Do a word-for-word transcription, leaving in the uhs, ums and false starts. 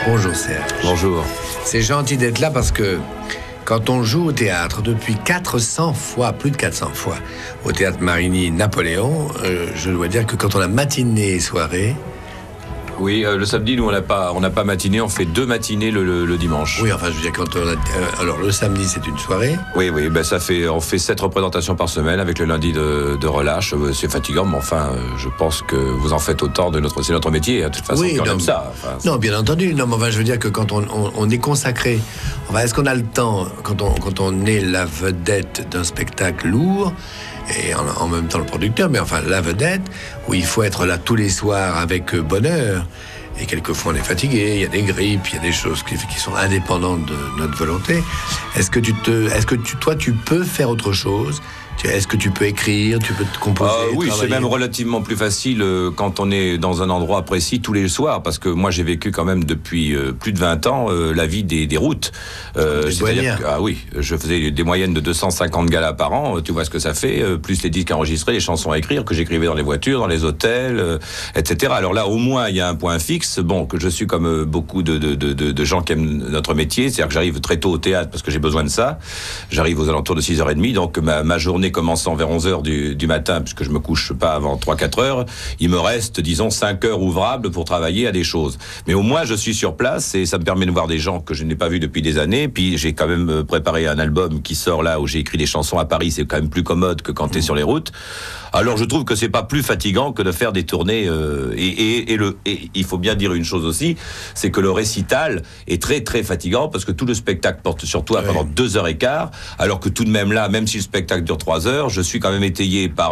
Bonjour Serge. Bonjour. C'est gentil d'être là parce que quand on joue au théâtre depuis quatre cents fois, plus de quatre cents fois, au théâtre Marigny-Napoléon, euh, je dois dire que quand on a matinée et soirée... Oui, euh, le samedi, nous, on n'a pas, on n'a pas matiné, on fait deux matinées le, le, le dimanche. Oui, enfin, je veux dire, quand on a... Euh, alors, le samedi, c'est une soirée. Oui, oui, ben ça fait, on fait sept représentations par semaine avec le lundi de, de relâche. C'est fatigant, mais enfin, je pense que vous en faites autant de notre... C'est notre métier, de toute façon, oui, on non, aime ça. Enfin, non, bien entendu. Non, mais enfin, je veux dire que quand on, on, on est consacré... Enfin, est-ce qu'on a le temps, quand on, quand on est la vedette d'un spectacle lourd, et en, en même temps le producteur, mais enfin, la vedette, où il faut être là tous les soirs avec bonheur, et quelquefois on est fatigué, il y a des grippes, il y a des choses qui, qui sont indépendantes de notre volonté. Est-ce que tu te, est-ce que tu, toi, tu peux faire autre chose ? Est-ce que tu peux écrire, tu peux te composer, euh, Oui, travailler? c'est même relativement plus facile euh, quand on est dans un endroit précis tous les soirs, parce que moi j'ai vécu quand même depuis euh, plus de vingt ans euh, la vie des, des routes. Euh, c'est-à-dire que, ah oui, je faisais des moyennes de deux cent cinquante galas par an, tu vois ce que ça fait, euh, plus les disques enregistrés, les chansons à écrire que j'écrivais dans les voitures, dans les hôtels, euh, et cetera. Alors là, au moins, il y a un point fixe, bon, que je suis comme euh, beaucoup de, de, de, de gens qui aiment notre métier, c'est-à-dire que j'arrive très tôt au théâtre parce que j'ai besoin de ça, j'arrive aux alentours de six heures trente, donc ma, ma journée commençant vers onze heures du, du matin, puisque je me couche pas avant trois quatre heures, il me reste, disons, cinq heures ouvrables pour travailler à des choses. Mais au moins, je suis sur place et ça me permet de voir des gens que je n'ai pas vus depuis des années. Puis j'ai quand même préparé un album qui sort là, où j'ai écrit des chansons à Paris. C'est quand même plus commode que quand tu es sur les routes. Alors je trouve que c'est pas plus fatigant que de faire des tournées. Euh, et, et, et, le, et il faut bien dire une chose aussi, c'est que le récital est très très fatigant parce que tout le spectacle porte sur toi pendant deux heures et quart, alors que tout de même là, même si le spectacle dure trois heures, je suis quand même étayé par